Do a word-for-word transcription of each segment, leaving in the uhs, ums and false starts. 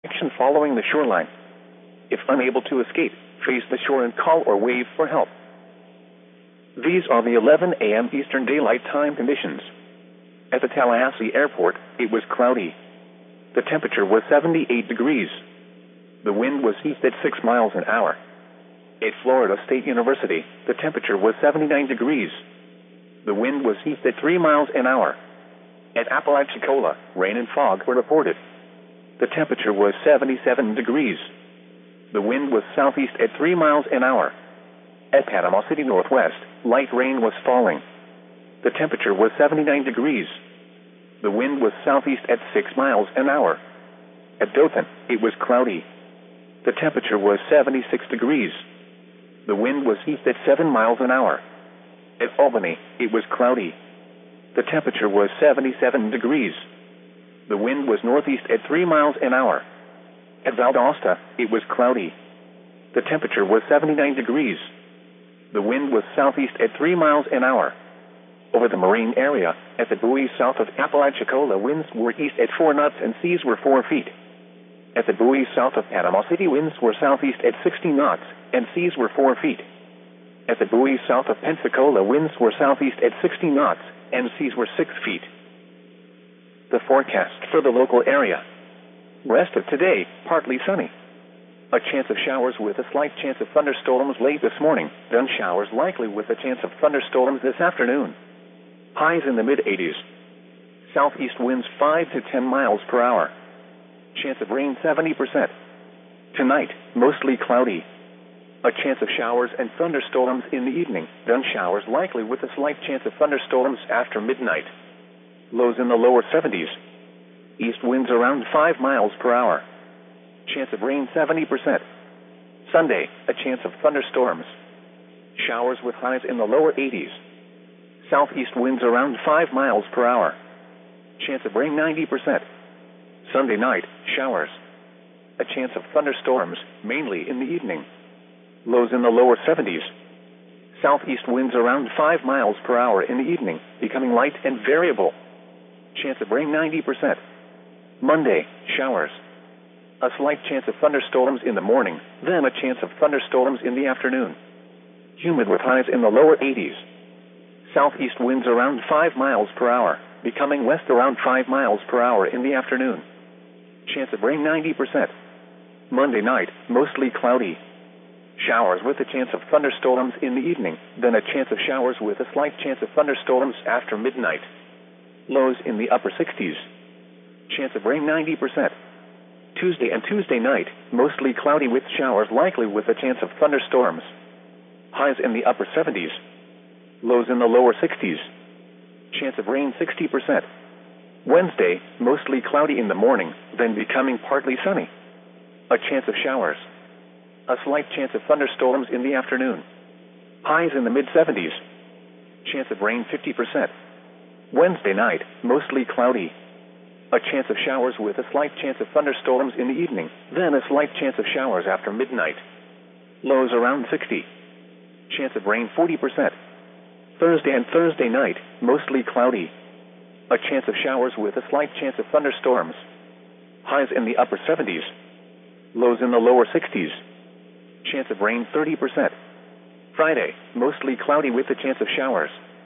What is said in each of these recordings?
Action following the shoreline. If unable to escape, face the shore and call or wave for help. These are the eleven a m Eastern Daylight Time conditions. At the Tallahassee Airport, it was cloudy. The temperature was seventy-eight degrees. The wind was east at six miles an hour. At Florida State University, the temperature was seventy-nine degrees. The wind was east at three miles an hour. At Apalachicola, rain and fog were reported. The temperature was seventy-seven degrees. The wind was southeast at three miles an hour. At Panama City Northwest, light rain was falling. The temperature was seventy-nine degrees. The wind was southeast at six miles an hour. At Dothan, it was cloudy. The temperature was seventy-six degrees. The wind was east at seven miles an hour. At Albany, it was cloudy. The temperature was seventy-seven degrees. The wind was northeast at three miles an hour. At Valdosta, it was cloudy. The temperature was seventy-nine degrees. The wind was southeast at three miles an hour. Over the marine area, at the buoys south of Apalachicola, winds were east at four knots and seas were four feet. At the buoys south of Panama City, winds were southeast at sixty knots and seas were four feet. At the buoys south of Pensacola, winds were southeast at sixty knots and seas were six feet. The forecast for the local area. Rest of today, partly sunny. A chance of showers with a slight chance of thunderstorms late this morning, then showers likely with a chance of thunderstorms this afternoon. Highs in the mid eighties. Southeast winds five to ten miles per hour. Chance of rain seventy percent. Tonight, mostly cloudy. A chance of showers and thunderstorms in the evening, then showers likely with a slight chance of thunderstorms after midnight. Lows in the lower seventies. East winds around five miles per hour. Chance of rain seventy percent. Sunday, a chance of thunderstorms. Showers with highs in the lower eighties. Southeast winds around five miles per hour. Chance of rain ninety percent. Sunday night, showers. A chance of thunderstorms, mainly in the evening. Lows in the lower seventies. Southeast winds around five miles per hour in the evening, becoming light and variable. Chance of rain ninety percent. Monday, showers. A slight chance of thunderstorms in the morning, then a chance of thunderstorms in the afternoon. Humid with highs in the lower eighties. Southeast winds around five miles per hour, becoming west around five miles per hour in the afternoon. Chance of rain ninety percent. Monday night, mostly cloudy. Showers with a chance of thunderstorms in the evening, then a chance of showers with a slight chance of thunderstorms after midnight. Lows in the upper sixties. Chance of rain ninety percent. Tuesday and Tuesday night, mostly cloudy with showers likely with a chance of thunderstorms. Highs in the upper seventies. Lows in the lower sixties. Chance of rain sixty percent. Wednesday, mostly cloudy in the morning, then becoming partly sunny. A chance of showers. A slight chance of thunderstorms in the afternoon. Highs in the mid seventies. Chance of rain fifty percent. Wednesday night, mostly cloudy. A chance of showers with a slight chance of thunderstorms in the evening, then a slight chance of showers after midnight. Lows around sixty. Chance of rain forty percent. Thursday and Thursday night, mostly cloudy. A chance of showers with a slight chance of thunderstorms. Highs in the upper seventies. Lows in the lower sixties. Chance of rain thirty percent. Friday, mostly cloudy with a chance of showers.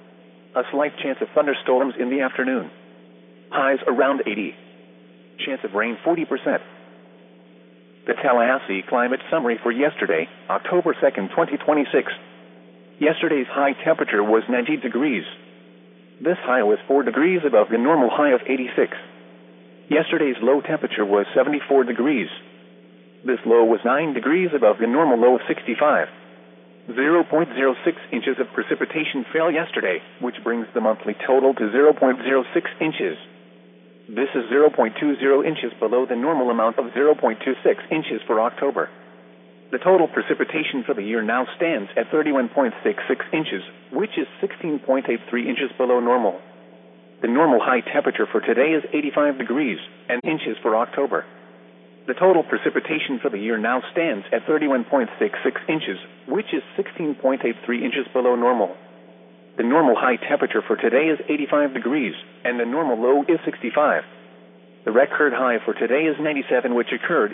A slight chance of thunderstorms in the afternoon. Highs around eighty. Chance of rain forty percent. The Tallahassee Climate Summary for yesterday, October second, twenty twenty-six. Yesterday's high temperature was ninety degrees. This high was four degrees above the normal high of eighty-six. Yesterday's low temperature was seventy-four degrees. This low was nine degrees above the normal low of sixty-five. zero point zero six inches of precipitation fell yesterday, which brings the monthly total to zero point zero six inches. This is zero point two zero inches below the normal amount of zero point two six inches for October. The total precipitation for the year now stands at thirty-one point six six inches, which is sixteen point eight three inches below normal. The normal high temperature for today is eighty-five degrees, and inches for October. The total precipitation for the year now stands at thirty-one point six six inches, which is sixteen point eight three inches below normal. The normal high temperature for today is eighty-five degrees, and the normal low is sixty-five. The record high for today is ninety-seven, which occurred